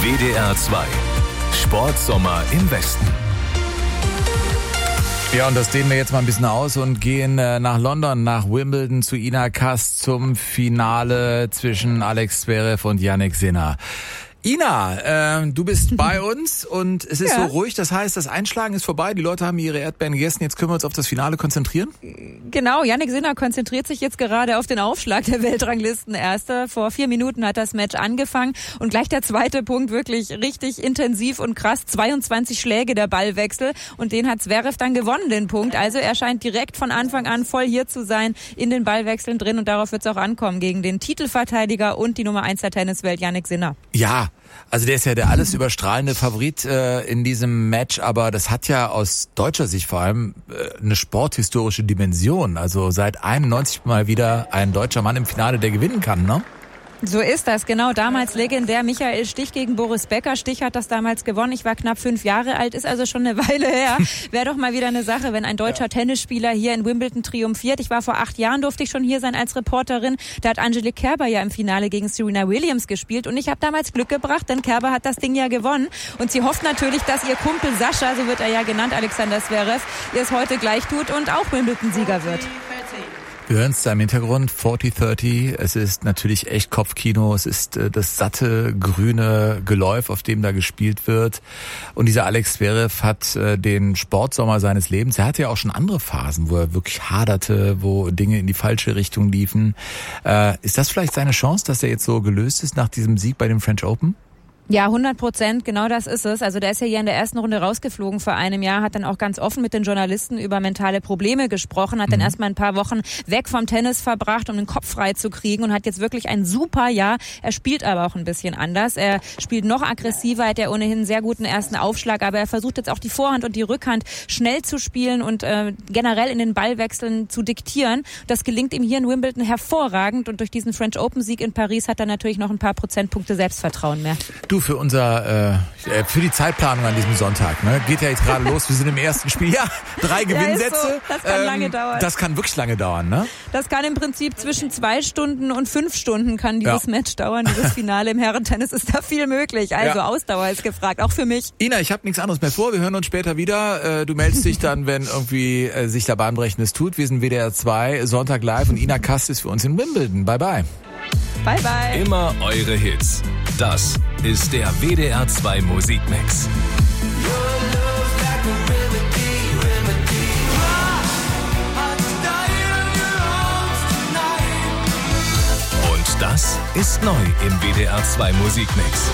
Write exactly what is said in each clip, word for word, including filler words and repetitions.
W D R zwei Sportsommer im Westen. Ja, und das dehnen wir jetzt mal ein bisschen aus und gehen äh, nach London, nach Wimbledon zu Ina Kass zum Finale zwischen Alex Zverev und Jannik Sinner. Ina, äh, du bist bei uns und es ist ja so ruhig, das heißt, das Einschlagen ist vorbei, die Leute haben ihre Erdbeeren gegessen, jetzt können wir uns auf das Finale konzentrieren? Genau, Jannik Sinner konzentriert sich jetzt gerade auf den Aufschlag der Weltranglisten-Erster. Vor vier Minuten hat das Match angefangen und gleich der zweite Punkt, wirklich richtig intensiv und krass, zweiundzwanzig Schläge der Ballwechsel und den hat Zverev dann gewonnen, den Punkt. Also er scheint direkt von Anfang an voll hier zu sein, in den Ballwechseln drin und darauf wird es auch ankommen gegen den Titelverteidiger und die Nummer eins der Tenniswelt, Jannik Sinner. Ja. Also der ist ja der alles überstrahlende Favorit äh, in diesem Match, aber das hat ja aus deutscher Sicht vor allem äh, eine sporthistorische Dimension. Also seit einundneunzig mal wieder ein deutscher Mann im Finale, der gewinnen kann, ne? So ist das, genau. Damals legendär Michael Stich gegen Boris Becker. Stich hat das damals gewonnen. Ich war knapp fünf Jahre alt, ist also schon eine Weile her. Wäre doch mal wieder eine Sache, wenn ein deutscher ja. Tennisspieler hier in Wimbledon triumphiert. Ich war vor acht Jahren, durfte ich schon hier sein als Reporterin. Da hat Angelique Kerber ja im Finale gegen Serena Williams gespielt. Und ich habe damals Glück gebracht, denn Kerber hat das Ding ja gewonnen. Und sie hofft natürlich, dass ihr Kumpel Sascha, so wird er ja genannt, Alexander Zverev, ihr es heute gleich tut und auch Wimbledon-Sieger wird. Wir hören es da im Hintergrund, vierzig dreißig. Es ist natürlich echt Kopfkino. Es ist äh, das satte, grüne Geläuf, auf dem da gespielt wird. Und dieser Alex Zverev hat äh, den Sportsommer seines Lebens. Er hatte ja auch schon andere Phasen, wo er wirklich haderte, wo Dinge in die falsche Richtung liefen. Äh, ist das vielleicht seine Chance, dass er jetzt so gelöst ist nach diesem Sieg bei dem French Open? Ja, hundert Prozent, genau das ist es. Also der ist ja hier in der ersten Runde rausgeflogen vor einem Jahr, hat dann auch ganz offen mit den Journalisten über mentale Probleme gesprochen, hat mhm. dann erstmal ein paar Wochen weg vom Tennis verbracht, um den Kopf frei zu kriegen und hat jetzt wirklich ein super Jahr. Er spielt aber auch ein bisschen anders. Er spielt noch aggressiver, hat ja ohnehin einen sehr guten ersten Aufschlag, aber er versucht jetzt auch die Vorhand und die Rückhand schnell zu spielen und äh, generell in den Ballwechseln zu diktieren. Das gelingt ihm hier in Wimbledon hervorragend und durch diesen French Open Sieg in Paris hat er natürlich noch ein paar Prozentpunkte Selbstvertrauen mehr. Du, für unser, äh, für die Zeitplanung an diesem Sonntag, ne? Geht ja jetzt gerade los, wir sind im ersten Spiel. Ja, drei Gewinnsätze. Ja, so. Das kann ähm, lange dauern. Das kann wirklich lange dauern, ne? Das kann im Prinzip zwischen zwei Stunden und fünf Stunden kann dieses ja. Match dauern, dieses Finale im Herrentennis ist da viel möglich. Also ja. Ausdauer ist gefragt, auch für mich. Ina, ich habe nichts anderes mehr vor, wir hören uns später wieder. Äh, du meldest dich dann, wenn irgendwie äh, sich da Bahnbrechendes tut. Wir sind W D R zwei, Sonntag live und Ina Kass ist für uns in Wimbledon. Bye, bye. Bye, bye. Immer eure Hits. Das ist der W D R zwei Musikmix. Und das ist neu im W D R zwei Musikmix.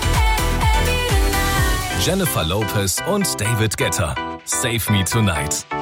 Jennifer Lopez und David Guetta. Save Me Tonight.